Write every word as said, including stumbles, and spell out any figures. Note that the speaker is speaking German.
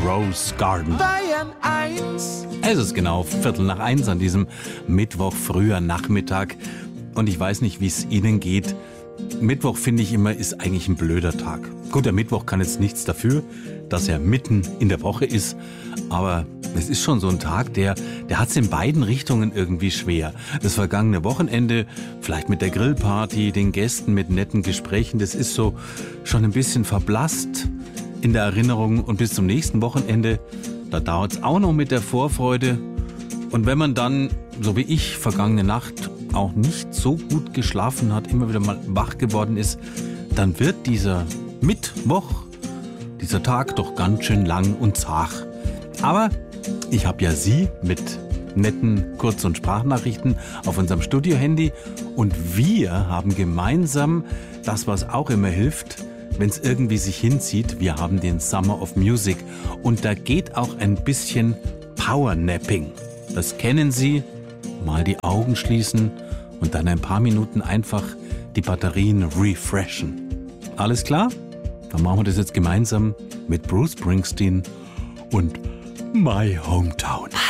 Rose Garden. Bayern eins. Es ist genau Viertel nach eins an diesem Mittwoch, früher Nachmittag. Und ich weiß nicht, wie es Ihnen geht. Mittwoch, finde ich immer, ist eigentlich ein blöder Tag. Gut, der Mittwoch kann jetzt nichts dafür, dass er mitten in der Woche ist. Aber es ist schon so ein Tag, der, der hat es in beiden Richtungen irgendwie schwer. Das vergangene Wochenende, vielleicht mit der Grillparty, den Gästen, mit netten Gesprächen, das ist so schon ein bisschen verblasst in der Erinnerung. Und bis zum nächsten Wochenende, da dauert es auch noch mit der Vorfreude. Und wenn man dann, so wie ich, vergangene Nacht auch nicht so gut geschlafen hat, immer wieder mal wach geworden ist, dann wird dieser Mittwoch, dieser Tag doch ganz schön lang und zart. Aber ich habe ja Sie mit netten Kurz- und Sprachnachrichten auf unserem Studio-Handy und wir haben gemeinsam das, was auch immer hilft, wenn es irgendwie sich hinzieht. Wir haben den Summer of Music und da geht auch ein bisschen Powernapping. Das kennen Sie. Mal die Augen schließen und dann ein paar Minuten einfach die Batterien refreshen. Alles klar? Dann machen wir das jetzt gemeinsam mit Bruce Springsteen und My Hometown.